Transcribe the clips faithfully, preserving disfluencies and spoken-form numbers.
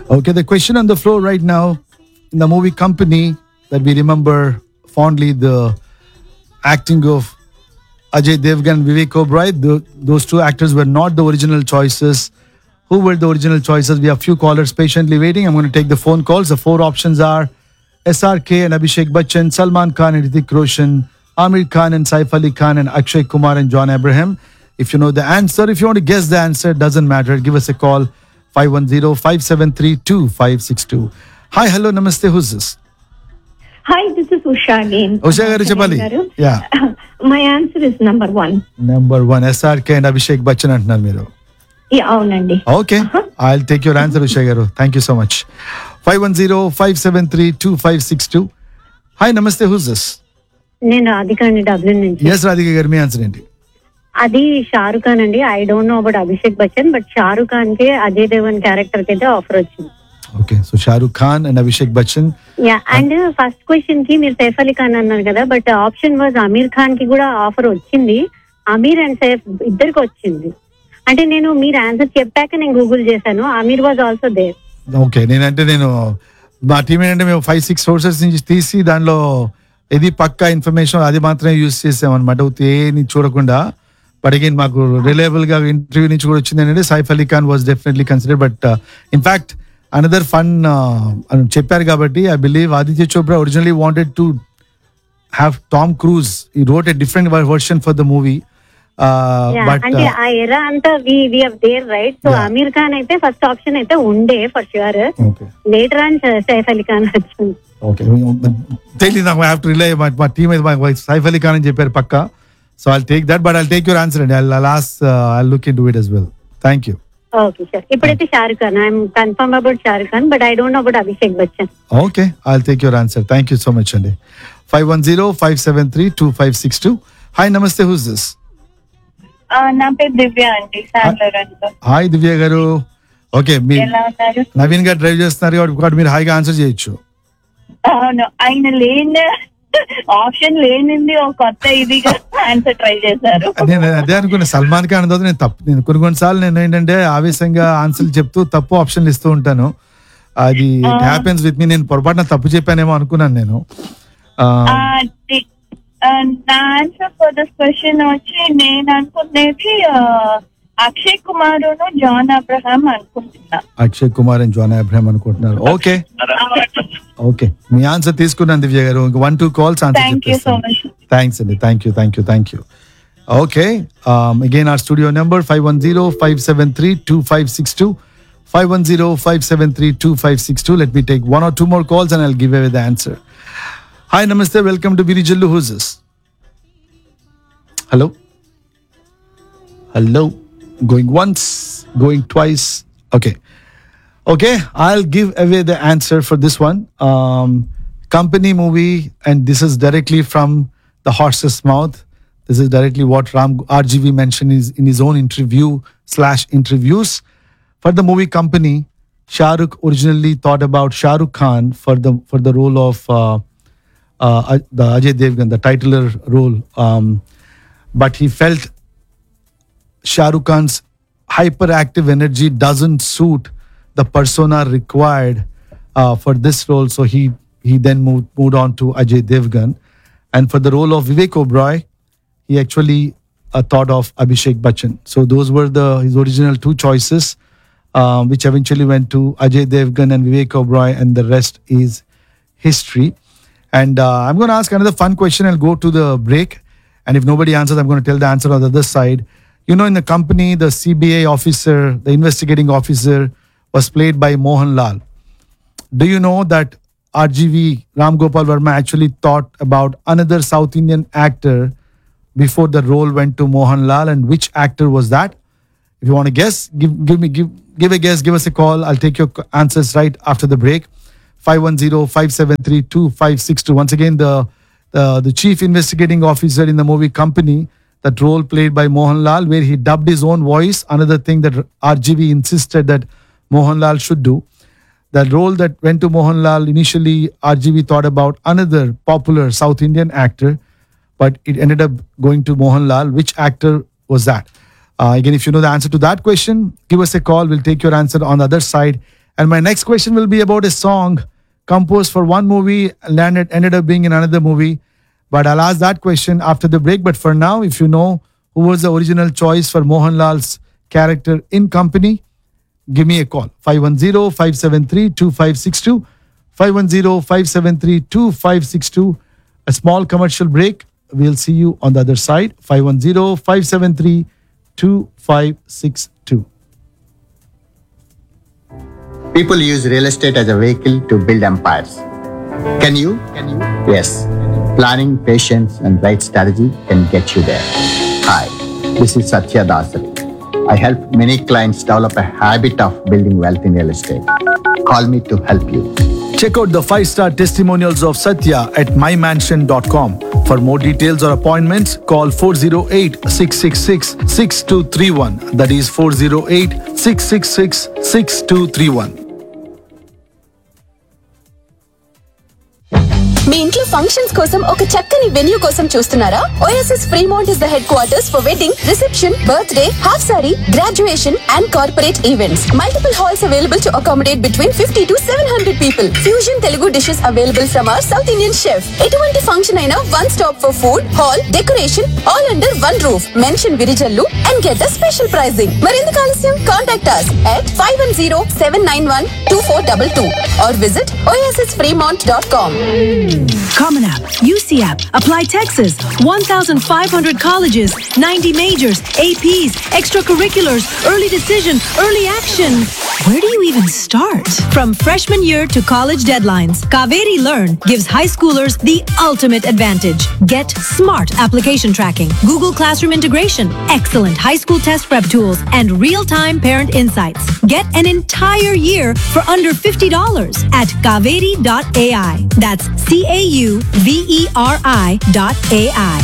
Okay, the question on the floor right now, in the movie Company, that we remember fondly the acting of Ajay Devgan, Vivek Oberoi. The, those two actors were not the original choices. Who were the original choices? We have few callers patiently waiting. I'm going to take the phone calls. The four options are S R K and Abhishek Bachchan, Salman Khan and Hrithik Roshan, Amir Khan and Saif Ali Khan, and Akshay Kumar and John Abraham. If you know the answer, if you want to guess the answer, doesn't matter. Give us a call, five one zero, five seven three, two five six two. Hi, hello, namaste. Who's this? Hi, this is Usha again. Usha garu Chapali. Garu. Yeah. My answer is number one. Number one, S R K and Abhishek Bachchan అంటున్నారు మీరు. Yeah, అవునండి. Okay, I'll take your answer, Usha garu. Thank you so much. five one zero, five seven three, two five six two. Hi, namaste. Who's this? నేను రాధిక అండి Dublin నుంచి. Yes, Radhika garu, మీ answer ఏంటి? అది షారుఖ్ ఖాన్ అండి. I don't know about Abhishek Bachchan, but Shahrukh Khan కి Ajay Devan character కి అయితే offer వచ్చింది. Okay, so Shah Rukh Khan and Abhishek Bachchan. Yeah, and first question కి మీరు సైఫ్ అలీ ఖాన్ అన్నారు కదా, but option was Aamir Khan కి కూడా ఆఫర్ వచ్చింది. అమీర్ అండ్ సైఫ్ ఇద్దరికి వచ్చింది. అంటే నేను మీరు ఆన్సర్ చెప్పాక నేను గూగుల్ చేశాను. Aamir was also there. Okay, నేనంటే నేను మా టీం ఏంటంటే మేము ఫైవ్ సిక్స్ సోర్సెస్ నుంచి తీసి దానిలో ఇది పక్కా ఇన్ఫర్మేషన్ అది మాత్రమే యూజ్ చేసాం అనమాట, ఏని చూడకుండా. బట్ అగైన్ మాకు రిలయబుల్ గా ఇంటర్వ్యూ నుంచి కూడా వచ్చింది ఏంటంటే Saif Ali Khan was definitely consider. But in fact another fun చెప్పారు కాబట్టి I believe Aditya Chopra originally wanted to have Tom cruise. ఈ wrote a different version for the movie. But అంటే ఆ ఎరా అంతా వి we have their right. So Aamir Khan అయితే ఫస్ట్ ఆప్షన్ అయితే ఉండే for sure. Later on Saif Ali Khan వచ్చింది. ఓకే, తెలియదు నాకు. ఐ హావ్ టు రిలై మా టీమ్ అయితే సైఫ్ అలీ ఖాన్ అని చెప్పారు పక్కా. So I'll take that, but I'll take your answer అండి. I'll ask I'll look into it as well. Thank you. Okay sir, ఇప్పుడైతే Shahrukh Khan. I'm confirm about Shahrukh Khan, but I don't know about Abhishek Bachchan. Okay, I'll take your answer. Thank you so much అండి. Five one zero five seven three two five six two. Hi, నమస్తే. Who's this? నా పేరు దివ్య అండి, శాండ్లో. Hi దివ్య గారు. Okay, మీ నవీన్ గారు drive చేస్తున్నారు కాబట్టి మీరు హాయిగా ఆన్సర్ చేయొచ్చు. అవును, ఆయన లేని ఆప్షన్ లేనింది ఒక కొత్త ఇదిగా ఆన్సర్ ట్రై చేశారు. నేను అదే అనుకున్నా, సల్మాన్ ఖాన్ తర్వాత నేను తప్పు నేను కొన్ని కొన్నిసార్లు నేను ఏంటంటే ఆవేశంగా ఆన్సర్లు చెప్తూ తప్పు ఆప్షన్లు ఇస్తూ ఉంటాను. అది హ్యాపెన్స్ విత్ మీ. నేను పొరపాటున తప్పు చెప్పానేమో అనుకున్నాను నేను. నా ఆన్సర్ ఫర్ దిస్ క్వశ్చన్ వచ్చి నేను అనుకునేది అక్షయ్ కుమార్ జాన్ అబ్రహాం అనుకుంటున్నా. Akshay Kumar and John Abraham అనుకుంటున్నారు. ఓకే ఓకే, మీ ఆన్సర్ తీసుకున్నాను దివ్య గారు. వన్ టూ కాల్స్ ఆన్సర్ చెప్పేస్తాను. థ్యాంక్స్ అండి. Thank you thank you thank you. Okay, again our studio number five one zero five seven three two five six two. five one zero five seven three two five six two. Let me take one or two more calls and I'll give away the answer. Hi, namaste. Welcome to Birijallu. Who's this? Hello? Hello? Going once, going twice. Okay. Okay, I'll give away the answer for this one. Um, Company movie, and this is directly from the horse's mouth. This is directly what Ram R G V mentioned is in his own interview slash interviews. For the movie Company, Shah Rukh originally thought about Shah Rukh Khan for the for the role of uh, uh, the Ajay Devgan, the titular role. Um, but he felt Shah Rukh Khan's hyperactive energy doesn't suit the persona required uh, for this role. So he he then moved moved on to Ajay Devgan. And for the role of Vivek Oberoi, he actually uh, thought of Abhishek Bachchan. So those were the his original two choices, um, which eventually went to Ajay Devgan and Vivek Oberoi, and the rest is history. And uh, I'm going to ask another fun question. I'll go to the break. And if nobody answers, I'm going to tell the answer on the other side. You know, in the Company, the C B I officer, the investigating officer, was played by Mohan Lal. Do you know that R G V, Ram Gopal Verma, actually thought about another South Indian actor before the role went to Mohan Lal, and which actor was that? If you want to guess, give give me give give a guess, give us a call. I'll take your answers right after the break. five one zero five seven three two five six two. Once again, the the, the chief investigating officer in the movie Company, that role played by Mohan Lal, where he dubbed his own voice. Another thing that R G V insisted that Mohan Lal should do. The role that went to Mohan Lal, initially R G V thought about another popular South Indian actor, but it ended up going to Mohan Lal. Which actor was that? Uh, again, if you know the answer to that question, give us a call. We'll take your answer on the other side And my next question will be about a song composed for one movie, landed ended up being in another movie. But I'll ask that question after the break. But for now, if you know who was the original choice for Mohanlal's character in Company, give me a call. five one zero, five seven three, two five six two. five one zero, five seven three, two five six two. A small commercial break. We'll see you on the other side. five one zero, five seven three, two five six two. People use real estate as a vehicle to build empires. Can you? Can you? Yes. Planning, patience, and right strategy can get you there. Hi, this is Satya Dasari. I help many clients develop a habit of building wealth in real estate. Call me to help you. Check out the five-star testimonials of Satya at my mansion dot com. For more details or appointments, call four zero eight, six six six, six two three one. That is four zero eight, six six six, six two three one. మీ ఇంట్లో functions కోసం ఒక చక్కని venue కోసం చూస్తున్నారా? OSS Fremont is the head quarters for wedding, reception, birthday, half sorry, graduation and corporate events. Multiple halls available to accommodate between fifty to seven hundred people. Fusion Telugu dishes available from our south Indian chef. ఎటువంటి function అయినా one stop for food, hall, decoration all under one roof. Mention Virijallu and get the special pricing. మరెందుకు ఆలస్యం? Contact us at five one zero, seven nine one, two four two two or visit o s s fremont dot com. Common App, U C App, Apply Texas, one thousand five hundred colleges, ninety majors, A Ps, extracurriculars, early decision, early action. Where do you even start? From freshman year to college deadlines, Kaveri Learn gives high schoolers the ultimate advantage. Get smart application tracking, Google Classroom integration, excellent high school test prep tools, and real-time parent insights. Get an entire year for under fifty dollars at kaveri dot a i. That's C A U V E R I dot A I.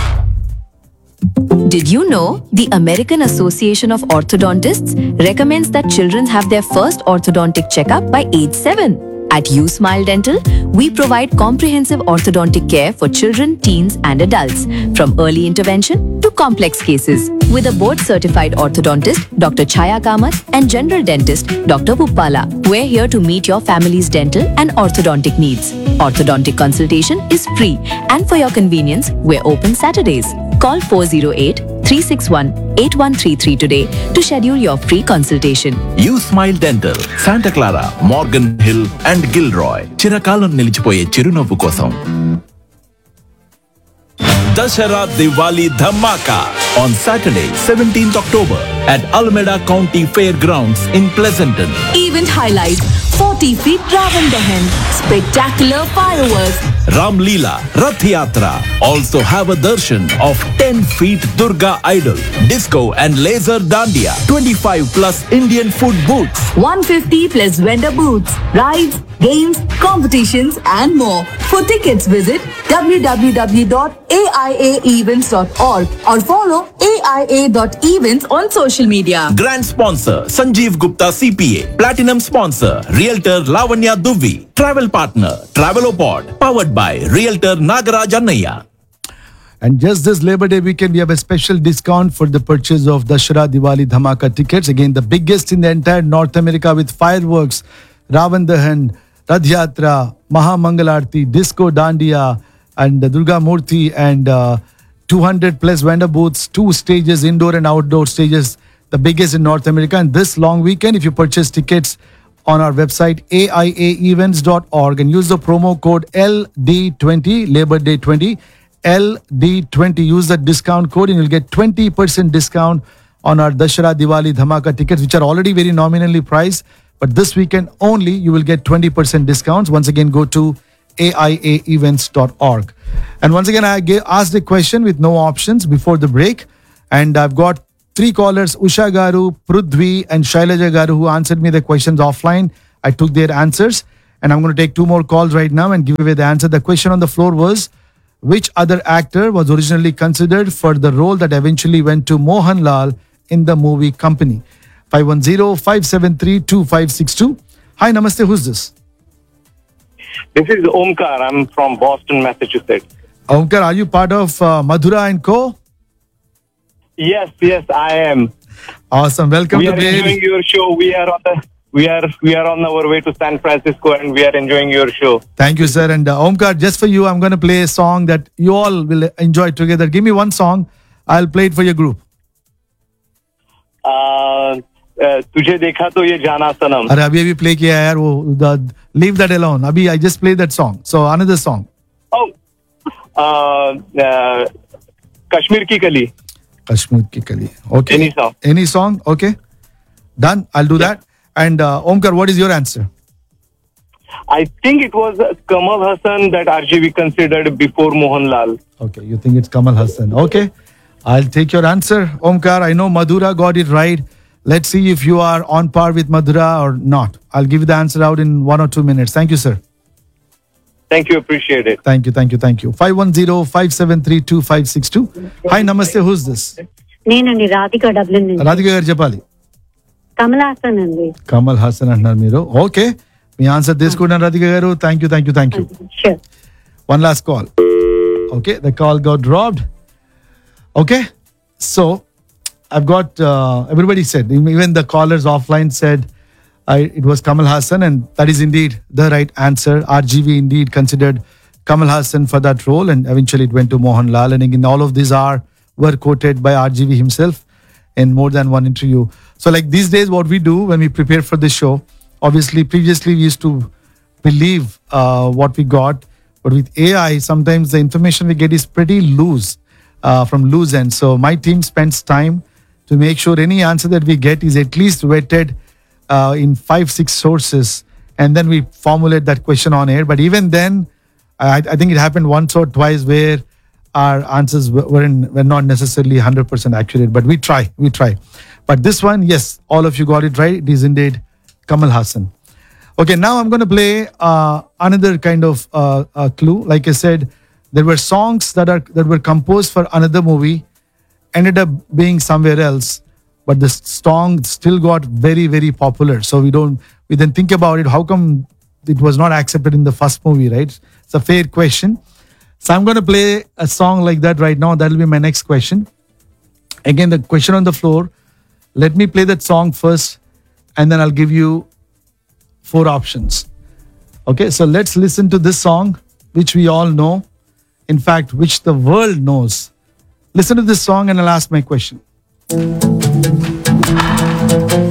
Did you know the American Association of Orthodontists recommends that children have their first orthodontic checkup by age seven? At USmile Dental, we provide comprehensive orthodontic care for children, teens, and adults, from early intervention to complex cases. With a board-certified orthodontist, Doctor Chaya Kamath, and general dentist, Doctor Uppala, we're here to meet your family's dental and orthodontic needs. Orthodontic consultation is free, and for your convenience, we're open Saturdays. Call four zero eight, three six one, eight one three three today to schedule your free consultation. USmile Dental, Santa Clara, Morgan Hill and Gilroy. చిరకాలం నిలిచిపోయే చిరునవ్వు కోసం. Dashara Diwali Dhamaka on Saturday, seventeenth October at Alameda County Fairgrounds in Pleasanton. Event highlight, forty feet Ravan Dahan, spectacular fireworks, Ram Leela, Rath Yatra. Also have a darshan of ten feet Durga idol, disco and laser dandiya, twenty-five plus Indian food booths. one hundred fifty plus vendor booths, rides, games, competitions and more. For tickets visit w w w dot a i a events dot org or follow A I A dot events on social media. Grand sponsor Sanjeev Gupta C P A. Platinum sponsor Realtor Lavanya Dubey. Travel partner Travelopod. Powered by Realtor Nagaraj Annaya. And just this Labor Day weekend, we have a special discount for the purchase of Dashara Diwali Dhamaka tickets. Again, the biggest in the entire North America, with fireworks, Ravan Dahan, Rath Yatra, Mahamangalarti, Disco Dandiya, and uh, Durga Murti, and uh, two hundred plus vendor booths, two stages, indoor and outdoor stages, the biggest in North America. And this long weekend, if you purchase tickets on our website, A I A events dot org, and use the promo code L D twenty, Labor Day twenty, L D twenty. Use the discount code and you'll get twenty percent discount on our Dashara Diwali Dhamaka tickets, which are already very nominally priced. But this weekend only, you will get twenty percent discounts. Once again, go to A I A events dot org. And once again, I gave, asked a question with no options before the break. And I've got three callers, Usha Garu, Prudhvi, and Shailaja Garu, who answered me the questions offline. I took their answers. And I'm going to take two more calls right now and give away the answer. The question on the floor was, which other actor was originally considered for the role that eventually went to Mohanlal in the movie Company? five one zero, five seven three, two five six two. Hi, namaste. Who's this? This is Omkar. I'm from Boston, Massachusetts. Omkar, are you part of uh, Madhura and Co? Yes, yes, I am. Awesome. Welcome we to are the enjoying your show. We are on the we are we are on our way to San Francisco, and we are enjoying your show. Thank you, sir. And uh, Omkar, just for you, I'm going to play a song that you all will enjoy together. Give me one song. I'll play it for your group. Uh, uh, तुझे देखा तो ये जाना सनम. अरे अभी अभी play किया है यार वो. the- Leave that alone. Abhi, I just played that song. So another song. Oh, uh, uh, Kashmir ki Kali. Kashmir ki Kali. Okay. Any song. Any song. Okay. Done. I'll do that. And uh, Omkar, what is your answer? I think it was Kamal Hassan that R G V considered before Mohanlal. Okay. You think it's Kamal Hassan. Okay. I'll take your answer. Omkar, I know Madhura got it right. Let's see if you are on par with Madhura or not. I'll give you the answer out in one or two minutes. Thank you, sir. Thank you, appreciate it. Thank you, thank you, thank you. five one zero, five seven three, two five six two. Hi, namaste. Who's this? నేనండి Radhika Dublin నుంచి. Radhika గారు చెప్పాలి. కమల్ హాసన్ అండి. కమల్ హాసన్ అంటున్నారు మీరు. Okay, మీ answer తీసుకున్నాను రాధిక గారు. Thank you, thank you, thank you. Sure. One last call. Okay, the call got dropped. Okay, so I've got uh, everybody said, even the callers offline said I, it was Kamal Hassan, and that is indeed the right answer. R G V indeed considered Kamal Hassan for that role, and eventually it went to Mohanlal. And again, all of these are were quoted by R G V himself in more than one interview. So, like these days, what we do when we prepare for this show, obviously, previously we used to believe uh, what we got, but with A I, sometimes the information we get is pretty loose, uh, from loose ends. So, my team spends time to make sure any answer that we get is at least vetted uh, in five, six sources, and then we formulate that question on air. But even then, I, I think it happened once or twice where our answers were, weren't, were not necessarily one hundred percent accurate. But we try, we try. But this one, yes, all of you got it right. It is indeed Kamal Hassan. Okay, now I'm going to play uh, another kind of uh, uh, clue. Like I said, there were songs that are that were composed for another movie, ended up being somewhere else, but the song still got very, very popular. So we don't, we then think about it. How come it was not accepted in the first movie, right? It's a fair question. So I'm going to play a song like that right now. That'll be my next question. Again, the question on the floor. Let me play that song first, and then I'll give you four options. Okay, so let's listen to this song, which we all know. In fact, which the world knows. Listen to this song and I'll ask my question.